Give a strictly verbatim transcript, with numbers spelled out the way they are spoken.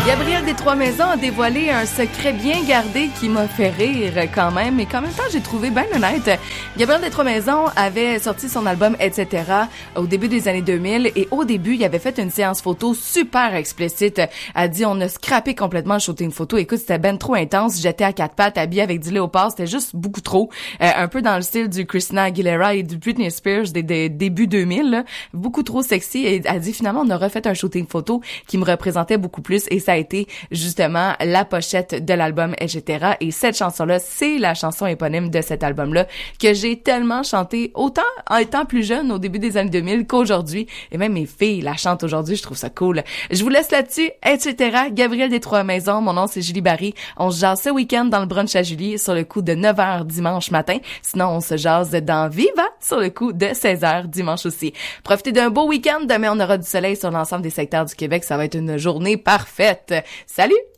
Gabriel des Trois-Maisons a dévoilé un secret bien gardé qui m'a fait rire quand même, et qu'en même temps j'ai trouvé bien honnête. Gabriel des Trois-Maisons avait sorti son album et cetera au début des années deux mille, et au début il avait fait une séance photo super explicite. A dit on a scrappé complètement le shooting photo. Écoute, c'était ben trop intense. J'étais à quatre pattes, habillée avec du léopard, c'était juste beaucoup trop. Euh, un peu dans le style du Christina Aguilera et du Britney Spears des, des débuts deux mille, là. Beaucoup trop sexy. Et a dit finalement on a refait un shooting photo qui me représentait beaucoup plus, et ça a été justement la pochette de l'album et cetera. Et cette chanson-là, c'est la chanson éponyme de cet album-là que j'ai tellement chanté, autant en étant plus jeune au début des années deux mille qu'aujourd'hui. Et même mes filles la chantent aujourd'hui, je trouve ça cool. Je vous laisse là-dessus, et cetera. Gabriel des Trois-Maisons, mon nom c'est Julie Barry. On se jase ce week-end dans le brunch à Julie sur le coup de neuf heures dimanche matin. Sinon, on se jase dans Viva sur le coup de seize heures dimanche aussi. Profitez d'un beau week-end. Demain, on aura du soleil sur l'ensemble des secteurs du Québec. Ça va être une journée parfaite. Salut!